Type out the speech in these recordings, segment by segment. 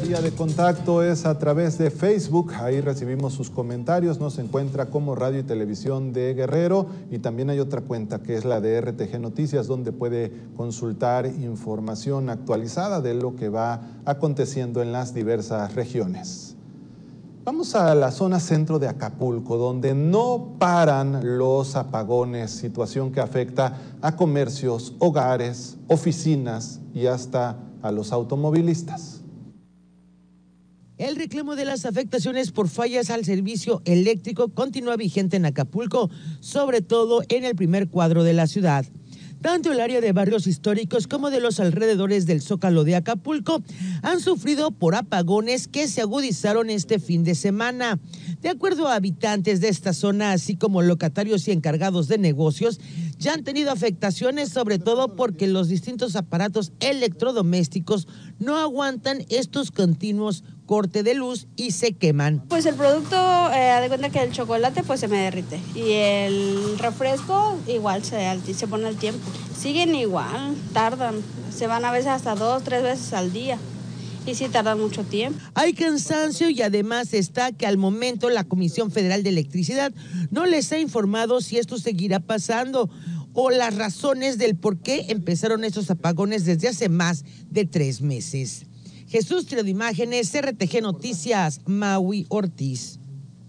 vía de contacto es a través de Facebook. Ahí recibimos sus comentarios. Nos encuentra como Radio y Televisión de Guerrero, y también hay otra cuenta que es la de RTG Noticias, donde puede consultar información actualizada de lo que va aconteciendo en las diversas regiones. Vamos a la zona centro de Acapulco, donde no paran los apagones, situación que afecta a comercios, hogares, oficinas y hasta a los automovilistas. El reclamo de las afectaciones por fallas al servicio eléctrico continúa vigente en Acapulco, sobre todo en el primer cuadro de la ciudad. Tanto el área de barrios históricos como de los alrededores del Zócalo de Acapulco han sufrido por apagones que se agudizaron este fin de semana. De acuerdo a habitantes de esta zona, así como locatarios y encargados de negocios, ya han tenido afectaciones, sobre todo porque los distintos aparatos electrodomésticos no aguantan estos continuos corte de luz y se queman. Pues el producto, de cuenta que el chocolate pues se me derrite y el refresco igual se pone al tiempo. Siguen igual, tardan, se van a veces hasta 2, 3 veces al día. Y sí tardan mucho tiempo. Hay cansancio y además está que al momento la Comisión Federal de Electricidad no les ha informado si esto seguirá pasando o las razones del por qué empezaron estos apagones desde hace más de 3 meses. Jesús Trío de Imágenes, RTG Noticias, Maui Ortiz.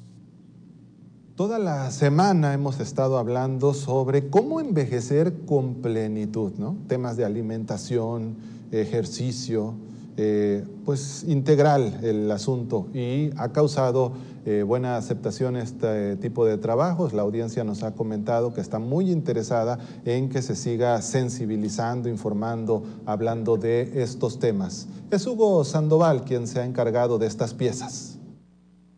Toda la semana hemos estado hablando sobre cómo envejecer con plenitud, ¿no? Temas de alimentación, ejercicio, pues integral el asunto, y ha causado buena aceptación este tipo de trabajos. La audiencia nos ha comentado que está muy interesada en que se siga sensibilizando, informando, hablando de estos temas. Es Hugo Sandoval quien se ha encargado de estas piezas.